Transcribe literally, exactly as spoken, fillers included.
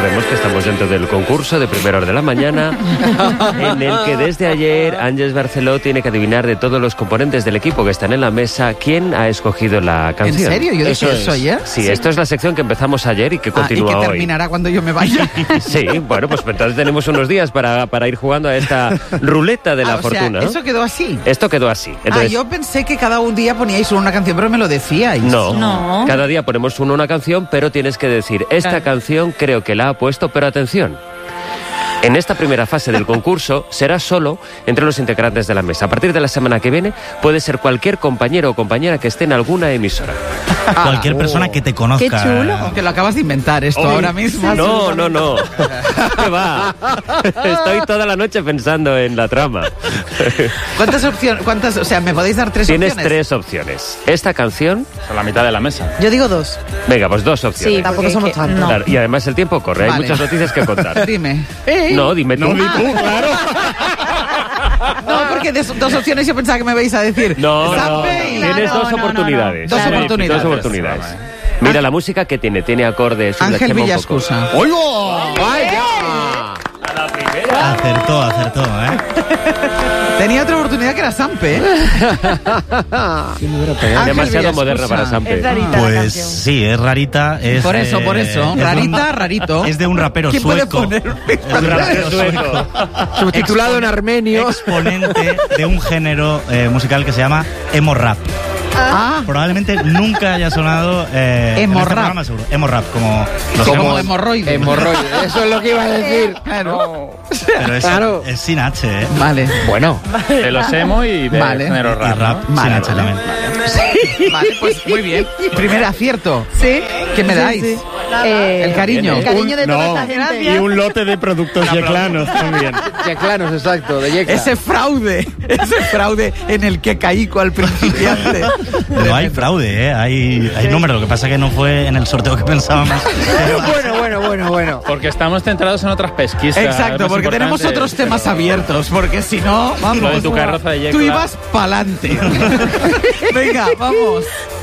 recordemos que estamos dentro del concurso de primera hora de la mañana, en el que desde ayer Ángeles Barceló tiene que adivinar de todos los componentes del equipo que están en la mesa quién ha escogido la canción. ¿En serio? ¿Yo dije eso ayer? Sí, sí, esto es la sección que empezamos ayer y que continúa hoy. Ah, y que terminará hoy. Cuando yo me vaya. Sí, bueno, pues entonces tenemos unos días para, para ir jugando a esta ruleta de la ah, o fortuna. Sea, ¿eso quedó así? Esto quedó así. Entonces, ah, yo pensé que cada un día poníais una canción, pero me lo decíais. No, no. Cada día ponemos uno una canción, pero tienes que decir, esta claro. canción creo que la ha puesto, pero atención. En esta primera fase del concurso será solo entre los integrantes de la mesa. A partir de la semana que viene puede ser cualquier compañero o compañera que esté en alguna emisora. Ah, cualquier oh. persona que te conozca. ¡Qué chulo! Que lo acabas de inventar esto oh, ahora mismo. No, no, no. ¿Qué va? Estoy toda la noche pensando en la trama. ¿Cuántas opciones? ¿Cuántas? O sea, ¿me podéis dar tres Tienes opciones? Tienes tres opciones. Esta canción... A la mitad de la mesa. Yo digo dos. Venga, pues dos opciones. Sí, tampoco somos tantos. No. Claro, y además el tiempo corre. Vale. Hay muchas noticias que contar. Dime. ¿Eh? No, dime tú. No, di tú, claro. No, porque de dos opciones yo pensaba que me vais a decir. No, no, no. no, Tienes dos no, oportunidades. No, no, no. Dos oportunidades. Dos oportunidades. Mira la música que tiene. Tiene acordes. Ángel Villascusa. ¡Oigo! ¡Vaya! A la primera. Acertó, acertó, ¿eh? Tenía otra oportunidad que era Sampe. Demasiado moderna para Sampe. Es rarita pues la canción. Sí, es rarita. Es, por eso, por eso. Eh, rarita, un, rarito. Es de un rapero ¿Quién sueco. puede poner? Es de un rapero sueco. Subtitulado en armenio. Exponente de un género eh, musical que se llama emo rap. Ah. Probablemente nunca haya sonado eh, emo en este rap. programa, seguro. Emo rap, como los como emos. hemorroide. Hemorroide. Eso es lo que iba a decir. Claro. Pero es, Claro. es sin H, ¿eh? Vale. Bueno. De los emo y de Vale. género Y rap. rap ¿no? sin Vale, H vale. también. Sí. Vale, pues muy bien. Primer acierto. Sí. ¿Qué me Sí, dais? sí. Eh, El cariño. El cariño de Un- toda no. esta gente. Y un lote de productos yeclanos también. Yeclanos, exacto, de Yecla. Ese fraude, ese fraude en el que caí cual principiante. No hay fraude, ¿eh? Hay, hay números. Lo que pasa que no fue en el sorteo que pensábamos. Bueno, bueno, bueno, bueno. Porque estamos centrados en otras pesquisas. Exacto, más porque tenemos importantes, otros temas pero- abiertos, porque si no, vamos. Lo de tu carroza de Yecla. Tú ibas pa'lante. Venga, vamos.